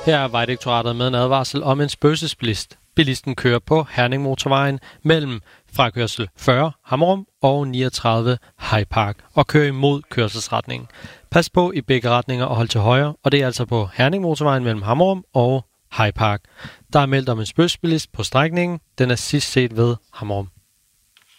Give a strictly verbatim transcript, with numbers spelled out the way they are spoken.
Her er Vejdirektoratet med en advarsel om en spøgelsesbilist. Bilisten kører på Herning-motorvejen mellem frakørsel fyrre Hammerum og niogtredive Hyde Park og kører imod kørselsretningen. Pas på i begge retninger og hold til højre, og det er altså på Herning-motorvejen mellem Hammerum og Hyde Park. Der er meldt om en spøgelsesbilist på strækningen. Den er sidst set ved Hammerum.